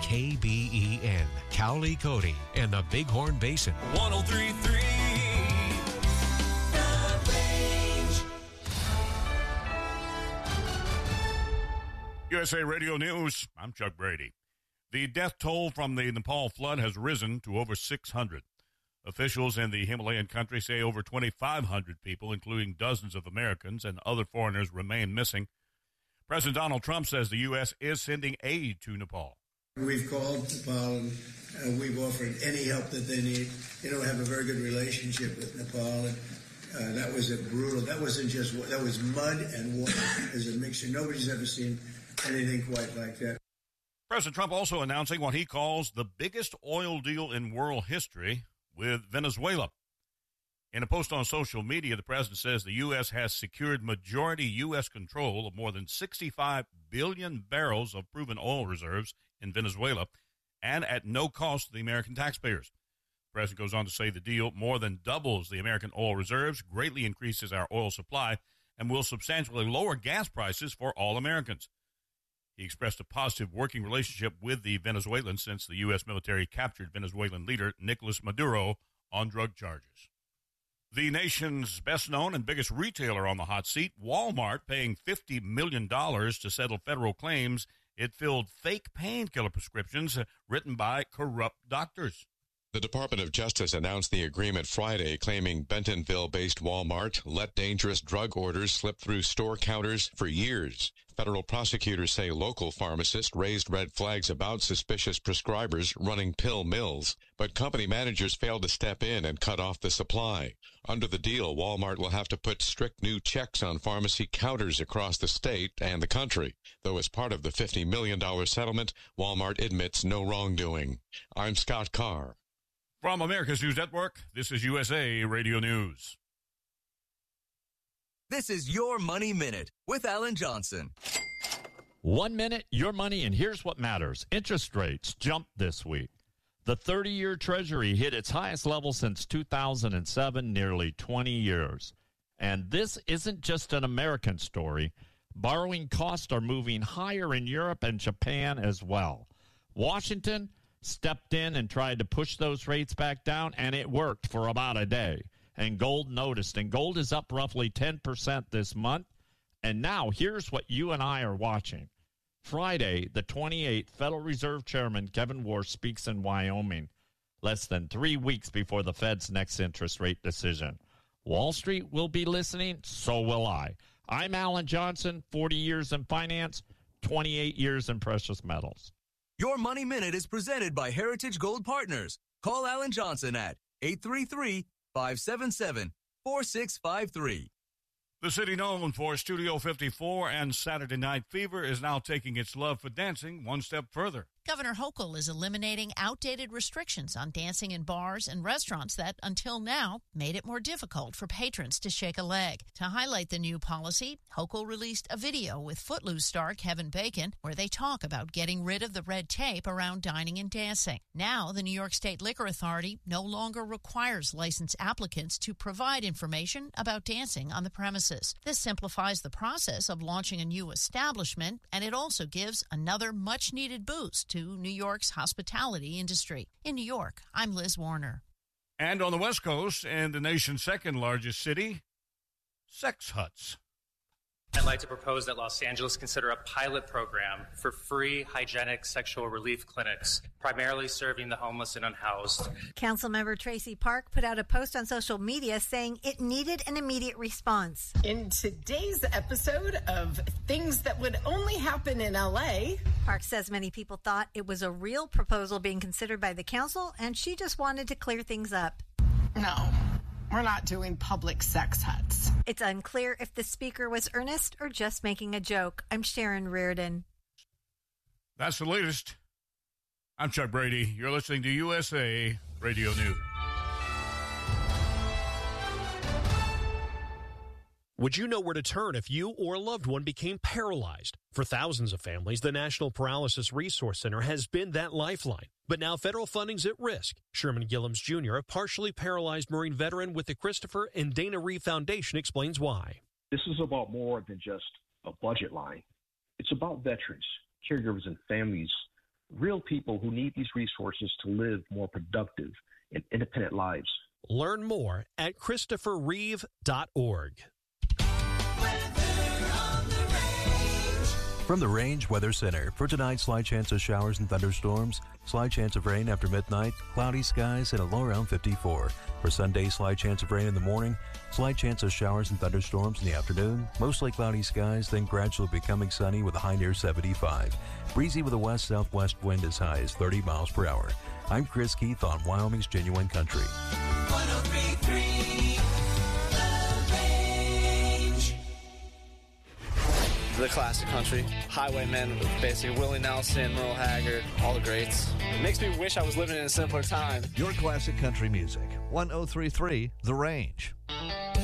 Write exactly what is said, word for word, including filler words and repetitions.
K B E N, Cowley, Cody, and the Bighorn Basin. one oh three point three The Range. U S A Radio News, I'm Chuck Brady. The death toll from the Nepal flood has risen to over six hundred. Officials in the Himalayan country say over twenty-five hundred people, including dozens of Americans and other foreigners, remain missing. President Donald Trump says the U S is sending aid to Nepal. We've called Nepal and uh, we've offered any help that they need. You know, we have a very good relationship with Nepal. And, uh, that was a brutal, that wasn't just, that was mud and water as a mixture. Nobody's ever seen anything quite like that. President Trump also announcing what he calls the biggest oil deal in world history with Venezuela. In a post on social media, the president says the U S has secured majority U S control of more than sixty-five billion barrels of proven oil reserves in Venezuela, and at no cost to the American taxpayers. The president goes on to say the deal more than doubles the American oil reserves, greatly increases our oil supply, and will substantially lower gas prices for all Americans. He expressed a positive working relationship with the Venezuelans since the U S military captured Venezuelan leader Nicolas Maduro on drug charges. The nation's best-known and biggest retailer on the hot seat, Walmart, paying fifty million dollars to settle federal claims it filled fake painkiller prescriptions written by corrupt doctors. The Department of Justice announced the agreement Friday, claiming Bentonville-based Walmart let dangerous drug orders slip through store counters for years. Federal prosecutors say local pharmacists raised red flags about suspicious prescribers running pill mills, but company managers failed to step in and cut off the supply. Under the deal, Walmart will have to put strict new checks on pharmacy counters across the state and the country. Though as part of the fifty million dollars settlement, Walmart admits no wrongdoing. I'm Scott Carr. From America's News Network, this is U S A Radio News. This is Your Money Minute with Alan Johnson. One minute, your money, and here's what matters. Interest rates jumped this week. The thirty-year Treasury hit its highest level since two thousand seven, nearly twenty years. And this isn't just an American story. Borrowing costs are moving higher in Europe and Japan as well. Washington stepped in and tried to push those rates back down, and it worked for about a day. And gold noticed, and gold is up roughly ten percent this month. And now here's what you and I are watching. Friday, the twenty-eighth, Federal Reserve Chairman Kevin Warsh speaks in Wyoming, less than three weeks before the Fed's next interest rate decision. Wall Street will be listening, so will I. I'm Alan Johnson, forty years in finance, twenty-eight years in precious metals. Your Money Minute is presented by Heritage Gold Partners. Call Alan Johnson at eight three three, five seven seven, four six five three. The city known for Studio fifty-four and Saturday Night Fever is now taking its love for dancing one step further. Governor Hochul is eliminating outdated restrictions on dancing in bars and restaurants that, until now, made it more difficult for patrons to shake a leg. To highlight the new policy, Hochul released a video with Footloose star Kevin Bacon where they talk about getting rid of the red tape around dining and dancing. Now, the New York State Liquor Authority no longer requires licensed applicants to provide information about dancing on the premises. This simplifies the process of launching a new establishment, and it also gives another much-needed boost to New York's hospitality industry. In New York, I'm Liz Warner. And on the West Coast, and the nation's second largest city, sex huts. I'd like to propose that Los Angeles consider a pilot program for free hygienic sexual relief clinics, primarily serving the homeless and unhoused. Councilmember Tracy Park put out a post on social media saying it needed an immediate response. In today's episode of Things That Would Only Happen in L A, Park says many people thought it was a real proposal being considered by the council, and she just wanted to clear things up. No. We're not doing public sex huts. It's unclear if the speaker was earnest or just making a joke. I'm Sharon Reardon. That's the latest. I'm Chuck Brady. You're listening to U S A Radio News. Would you know where to turn if you or a loved one became paralyzed? For thousands of families, the National Paralysis Resource Center has been that lifeline. But now federal funding's at risk. Sherman Gillums Junior, a partially paralyzed Marine veteran with the Christopher and Dana Reeve Foundation, explains why. This is about more than just a budget line. It's about veterans, caregivers, and families real people who need these resources to live more productive and independent lives. Learn more at christopher reeve dot org. From the Range Weather Center, for tonight, slight chance of showers and thunderstorms, slight chance of rain after midnight, cloudy skies, and a low around fifty-four. For Sunday, slight chance of rain in the morning, slight chance of showers and thunderstorms in the afternoon, mostly cloudy skies, then gradually becoming sunny with a high near seventy-five. Breezy with a west-southwest wind as high as thirty miles per hour. I'm Chris Keith on Wyoming's Genuine Country. one oh three point three The Range. The classic country. Highwaymen with basically Willie Nelson, Merle Haggard, all the greats. It makes me wish I was living in a simpler time. Your classic country music. one oh three point three The Range.